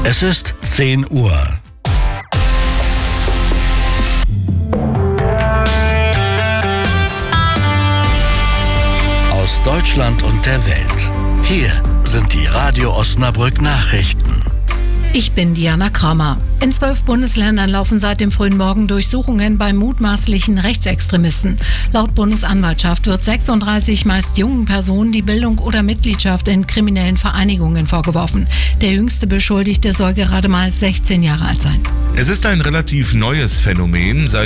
Es ist 10 Uhr. Aus Deutschland und der Welt. Hier sind die Radio Osnabrück Nachrichten. Ich bin Diana Kramer. In 12 Bundesländern laufen seit dem frühen Morgen Durchsuchungen bei mutmaßlichen Rechtsextremisten. Laut Bundesanwaltschaft wird 36 meist jungen Personen die Bildung oder Mitgliedschaft in kriminellen Vereinigungen vorgeworfen. Der jüngste Beschuldigte soll gerade mal 16 Jahre alt sein. Es ist ein relativ neues Phänomen. Seit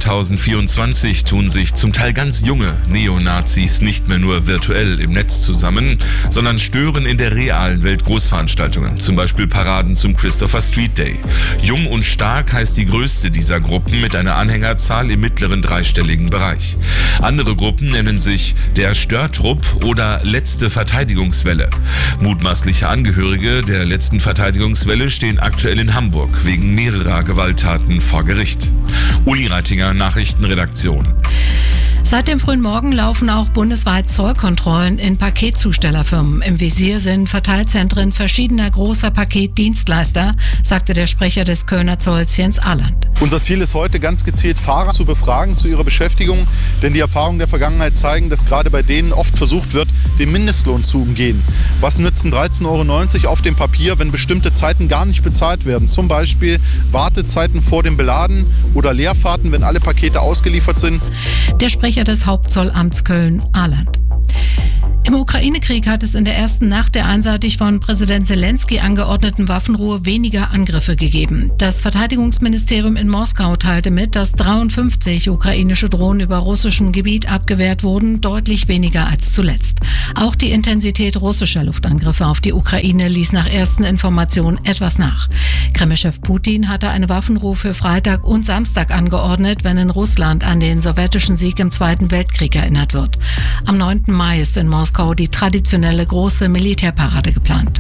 2024 tun sich zum Teil ganz junge Neonazis nicht mehr nur virtuell im Netz zusammen, sondern stören in der realen Welt Großveranstaltungen, zum Beispiel Paraden zum Christopher Street Day. Jung und Stark heißt die größte dieser Gruppen mit einer Anhängerzahl im mittleren dreistelligen Bereich. Andere Gruppen nennen sich der Störtrupp oder Letzte Verteidigungswelle. Mutmaßliche Angehörige der letzten Verteidigungswelle stehen aktuell in Hamburg wegen mehrerer Gewalttaten vor Gericht. Uli Reitinger, Nachrichtenredaktion. Seit dem frühen Morgen laufen auch bundesweit Zollkontrollen in Paketzustellerfirmen. Im Visier sind Verteilzentren verschiedener großer Paketdienstleister, sagte der Sprecher des Kölner Zolls Jens Ahland. Unser Ziel ist heute ganz gezielt, Fahrer zu befragen zu ihrer Beschäftigung, denn die Erfahrungen der Vergangenheit zeigen, dass gerade bei denen oft versucht wird, dem Mindestlohn zu umgehen. Was nützen 13,90 € auf dem Papier, wenn bestimmte Zeiten gar nicht bezahlt werden? Zum Beispiel Wartezeiten vor dem Beladen oder Leerfahrten, wenn alle Pakete ausgeliefert sind. Der Sprecher des Hauptzollamts Köln, Ahland. Im Ukraine-Krieg hat es in der ersten Nacht der einseitig von Präsident Zelensky angeordneten Waffenruhe weniger Angriffe gegeben. Das Verteidigungsministerium in Moskau teilte mit, dass 53 ukrainische Drohnen über russischem Gebiet abgewehrt wurden, deutlich weniger als zuletzt. Auch die Intensität russischer Luftangriffe auf die Ukraine ließ nach ersten Informationen etwas nach. Kreml-Chef Putin hatte eine Waffenruhe für Freitag und Samstag angeordnet, wenn in Russland an den sowjetischen Sieg im Zweiten Weltkrieg erinnert wird. Am 9. Mai ist in Moskau die traditionelle große Militärparade geplant.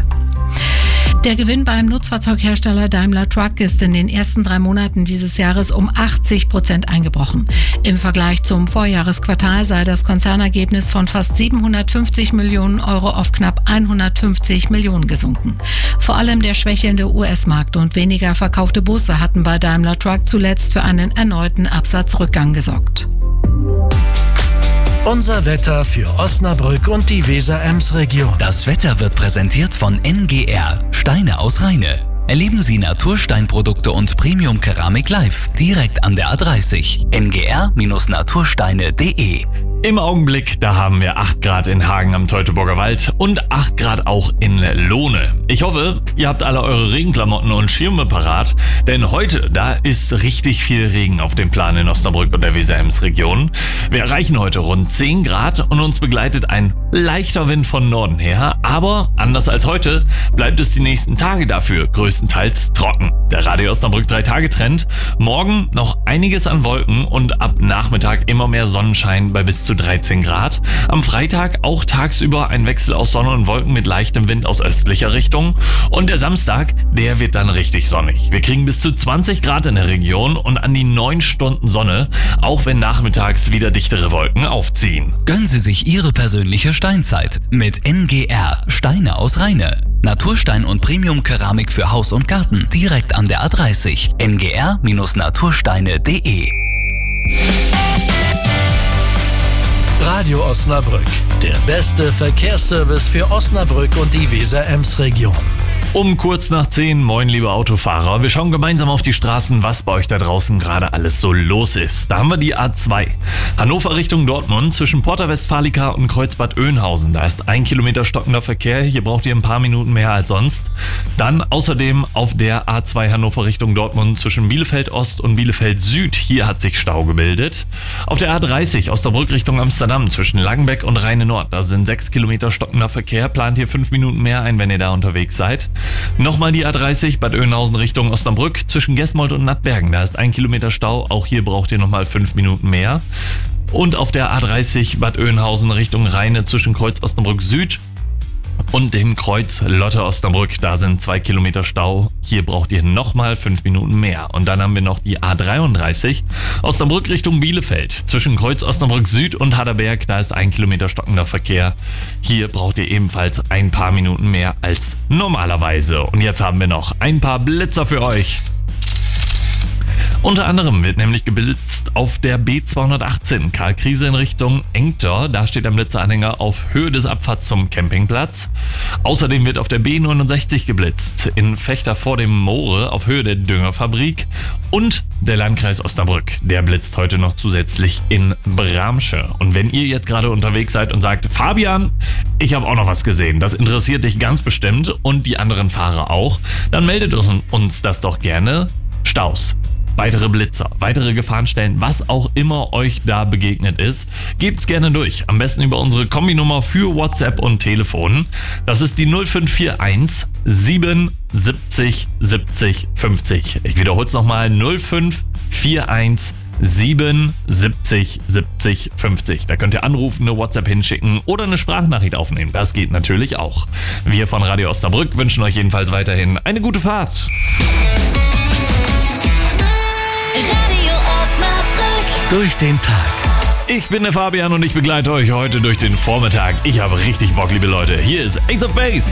Der Gewinn beim Nutzfahrzeughersteller Daimler Truck ist in den ersten 3 Monaten dieses Jahres um 80% eingebrochen. Im Vergleich zum Vorjahresquartal sei das Konzernergebnis von fast 750 Millionen Euro auf knapp 150 Millionen gesunken. Vor allem der schwächelnde US-Markt und weniger verkaufte Busse hatten bei Daimler Truck zuletzt für einen erneuten Absatzrückgang gesorgt. Unser Wetter für Osnabrück und die Weser-Ems-Region. Das Wetter wird präsentiert von NGR, Steine aus Rheine. Erleben Sie Natursteinprodukte und Premium-Keramik live, direkt an der A30. ngr-natursteine.de. Im Augenblick, da haben wir 8 Grad in Hagen am Teutoburger Wald und 8 Grad auch in Lohne. Ich hoffe, ihr habt alle eure Regenklamotten und Schirme parat, denn heute, da ist richtig viel Regen auf dem Plan in Osnabrück und der Weser-Ems-Region. Wir erreichen heute rund 10 Grad und uns begleitet ein leichter Wind von Norden her, aber anders als heute bleibt es die nächsten Tage dafür größtenteils trocken. Der Radio Osnabrück 3-Tage-Trend, morgen noch einiges an Wolken und ab Nachmittag immer mehr Sonnenschein bei bis zu 13 Grad. Am Freitag auch tagsüber ein Wechsel aus Sonne und Wolken mit leichtem Wind aus östlicher Richtung. Und der Samstag, der wird dann richtig sonnig. Wir kriegen bis zu 20 Grad in der Region und an die 9 Stunden Sonne, auch wenn nachmittags wieder dichtere Wolken aufziehen. Gönnen Sie sich Ihre persönliche Steinzeit mit NGR, Steine aus Rheine. Naturstein und Premium-Keramik für Haus und Garten, direkt an der A30. ngr-natursteine.de. Radio Osnabrück, der beste Verkehrsservice für Osnabrück und die Weser-Ems-Region. Um kurz nach 10, moin liebe Autofahrer, wir schauen gemeinsam auf die Straßen, was bei euch da draußen gerade alles so los ist. Da haben wir die A2, Hannover Richtung Dortmund, zwischen Porta Westfalica und Kreuzbad Oeynhausen. Da ist 1 Kilometer stockender Verkehr, hier braucht ihr ein paar Minuten mehr als sonst. Dann außerdem auf der A2 Hannover Richtung Dortmund zwischen Bielefeld Ost und Bielefeld Süd, hier hat sich Stau gebildet. Auf der A30 Osnabrück Richtung Amsterdam zwischen Langenbeck und Rheine Nord, da sind 6 Kilometer stockender Verkehr, plant hier 5 Minuten mehr ein, wenn ihr da unterwegs seid. Nochmal die A30 Bad Oeynhausen Richtung Osnabrück zwischen Gesmold und Nattbergen. Da ist 1 Kilometer Stau. Auch hier braucht ihr nochmal 5 Minuten mehr. Und auf der A30 Bad Oeynhausen Richtung Rheine zwischen Kreuz Osnabrück Süd Und im Kreuz Lotte Osnabrück, da sind 2 Kilometer Stau. Hier braucht ihr nochmal 5 Minuten mehr. Und dann haben wir noch die A33 Osnabrück Richtung Bielefeld. Zwischen Kreuz Osnabrück Süd und Harderberg, da ist 1 Kilometer stockender Verkehr. Hier braucht ihr ebenfalls ein paar Minuten mehr als normalerweise. Und jetzt haben wir noch ein paar Blitzer für euch. Unter anderem wird nämlich geblitzt auf der B218 Karl Kriese in Richtung Engter. Da steht ein Blitzeranhänger auf Höhe des Abfahrts zum Campingplatz. Außerdem wird auf der B69 geblitzt in Vechta vor dem Moore auf Höhe der Düngerfabrik. Und der Landkreis Osnabrück, der blitzt heute noch zusätzlich in Bramsche. Und wenn ihr jetzt gerade unterwegs seid und sagt, Fabian, ich habe auch noch was gesehen, das interessiert dich ganz bestimmt und die anderen Fahrer auch, dann meldet uns das doch gerne. Staus, weitere Blitzer, weitere Gefahrenstellen, was auch immer euch da begegnet ist, gebt's gerne durch. Am besten über unsere Kombinummer für WhatsApp und Telefon. Das ist die 0541 77 70 50. Ich wiederhole es nochmal, 0541 77 70 50. Da könnt ihr anrufen, eine WhatsApp hinschicken oder eine Sprachnachricht aufnehmen. Das geht natürlich auch. Wir von Radio Osnabrück wünschen euch jedenfalls weiterhin eine gute Fahrt. Radio Osnabrück. Durch den Tag. Ich bin der Fabian und ich begleite euch heute durch den Vormittag. Ich habe richtig Bock, liebe Leute. Hier ist Ace of Base.